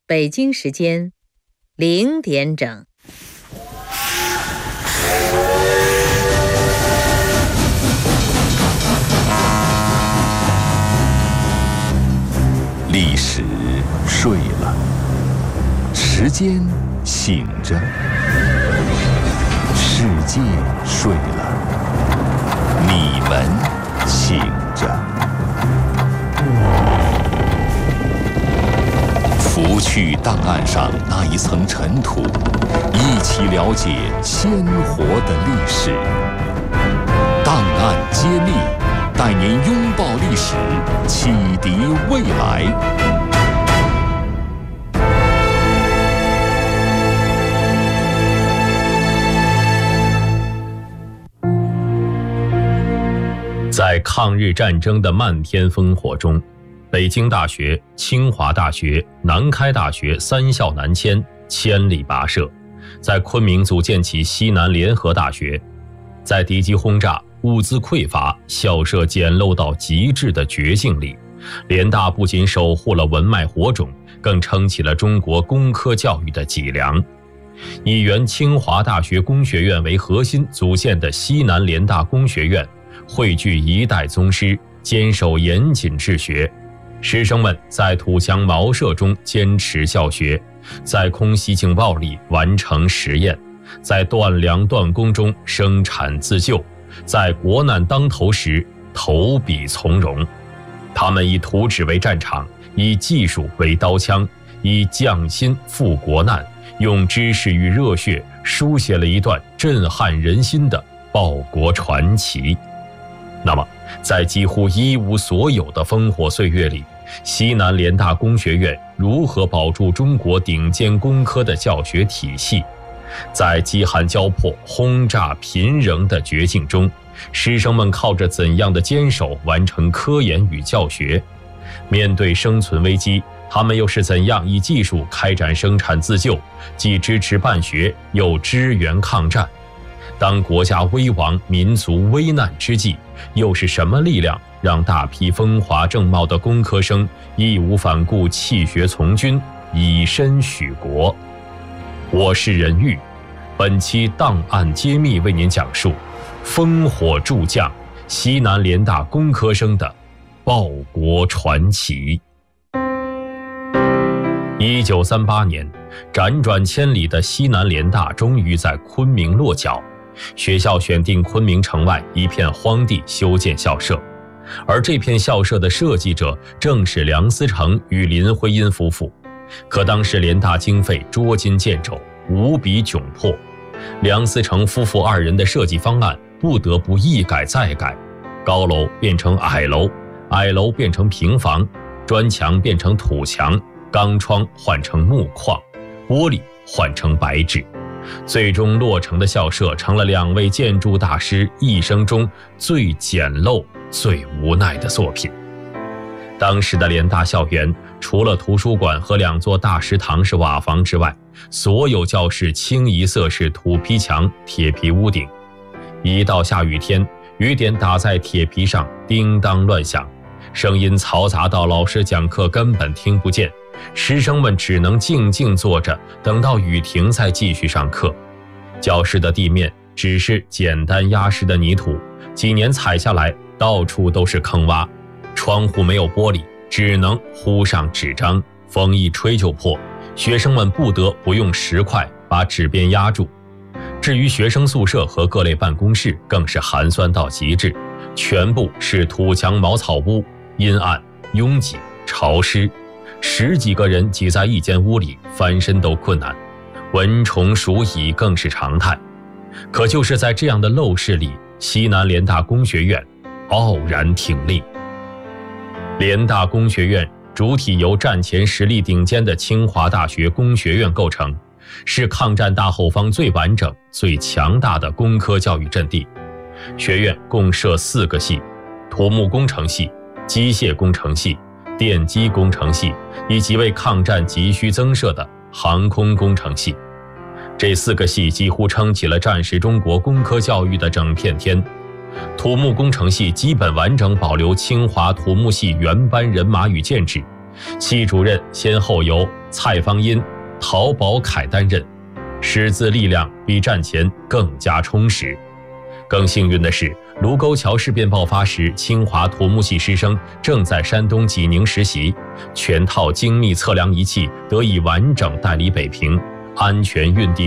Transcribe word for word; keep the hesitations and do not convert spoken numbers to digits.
北京时间零点整。 历史睡了，时间醒着，世界睡了，你们醒着。拂去档案上那一层尘土，一起了解鲜活的历史。档案揭秘，带您拥抱历史，启迪未来。 在抗日战争的漫天烽火中，北京大学、清华大学、南开大学三校南迁，千里跋涉，在昆明组建起西南联合大学。在敌机轰炸、物资匮乏、校舍简陋到极致的绝境里，联大不仅守护了文脉火种，更撑起了中国工科教育的脊梁。以原清华大学工学院为核心组建的西南联大工学院，汇聚一代宗师，坚守严谨治学。师生们在土墙茅舍中坚持教学，在空袭警报里完成实验，在断粮断供中生产自救，在国难当头时投笔从戎。他们以图纸为战场，以技术为刀枪，以匠心赴国难，用知识与热血书写了一段震撼人心的报国传奇。那么在几乎一无所有的烽火岁月里，西南联大工学院如何保住中国顶尖工科的教学体系？在饥寒交迫、轰炸频仍的绝境中，师生们靠着怎样的坚守完成科研与教学？面对生存危机，他们又是怎样以技术开展生产自救，既支持办学，又支援抗战？当国家危亡、民族危难之际，又是什么力量让大批风华正茂的工科生义无反顾弃学从军，以身许国？我是任玉，本期档案揭秘为您讲述烽火助将西南联大工科生的报国传奇。一九三八年，辗转千里的西南联大终于在昆明落脚。学校选定昆明城外一片荒地修建校舍，而这片校舍的设计者正是梁思成与林徽因夫妇。可当时联大经费捉襟见肘，无比窘迫，梁思成夫妇二人的设计方案不得不一改再改，高楼变成矮楼，矮楼变成平房，砖墙变成土墙，钢窗换成木框，玻璃换成白纸。最终落成的校舍成了两位建筑大师一生中最简陋、最无奈的作品。当时的联大校园，除了图书馆和两座大食堂是瓦房之外，所有教室清一色是土坯墙、铁皮屋顶。一到下雨天，雨点打在铁皮上叮当乱响，声音嘈杂到老师讲课根本听不见，师生们只能静静坐着，等到雨停再继续上课。教室的地面只是简单压实的泥土，几年踩下来到处都是坑洼，窗户没有玻璃，只能糊上纸张，风一吹就破，学生们不得不用石块把纸边压住。至于学生宿舍和各类办公室，更是寒酸到极致，全部是土墙茅草屋，阴暗、拥挤、潮湿，十几个人挤在一间屋里，翻身都困难，蚊虫鼠蚁更是常态。可就是在这样的陋室里，西南联大工学院傲然挺立。联大工学院主体由战前实力顶尖的清华大学工学院构成，是抗战大后方最完整、最强大的工科教育阵地。学院共设四个系：土木工程系、机械工程系、电机工程系，以及为抗战急需增设的航空工程系。这四个系几乎撑起了战时中国工科教育的整片天。土木工程系基本完整保留清华土木系原班人马与建制， 系主任先后由蔡方殷、陶宝凯担任，识字力量比战前更加充实。更幸运的是，卢沟桥事变爆发时，清华土木系师生正在山东济宁实习，全套精密测量仪器得以完整带离北平，安全运抵